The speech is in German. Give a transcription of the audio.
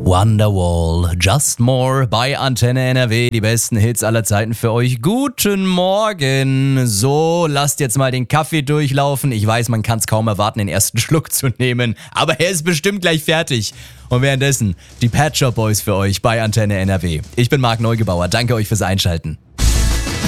Wonderwall, Just More bei Antenne NRW, die besten Hits aller Zeiten für euch. Guten Morgen. So, lasst jetzt mal den Kaffee durchlaufen. Ich weiß, man kann es kaum erwarten, den ersten Schluck zu nehmen, aber er ist bestimmt gleich fertig. Und währenddessen die Pet Shop Boys für euch bei Antenne NRW. Ich bin Marc Neugebauer, danke euch fürs Einschalten.